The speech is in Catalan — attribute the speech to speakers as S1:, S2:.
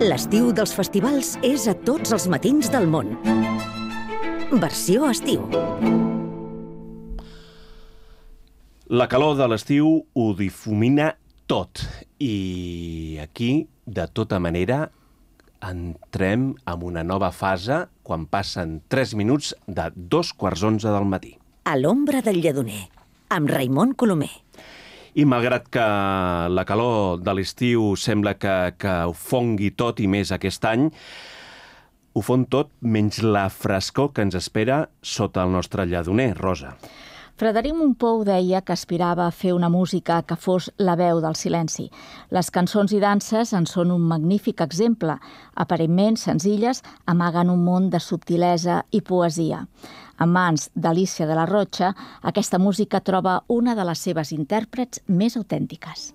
S1: L'estiu dels festivals és a tots els matins del món. Versió estiu.
S2: La calor de l'estiu ho difumina tot. I aquí, de tota manera, entrem en una nova fase quan passen 3 minuts de 2:15 del matí.
S1: A l'ombra del lledoner, amb Raimon Colomer.
S2: I malgrat que la calor de l'estiu sembla que ho fongui tot i més aquest any, ho fon tot menys la frescor que ens espera sota el nostre lledoner, Rosa.
S3: Frederic Mompou deia que aspirava a fer una música que fos la veu del silenci. Les cançons i danses en són un magnífic exemple. Aparentment senzilles, amaguen un món de subtilesa i poesia. En mans d'Alícia de la Rocha, aquesta música troba una de les seves intèrprets més autèntiques.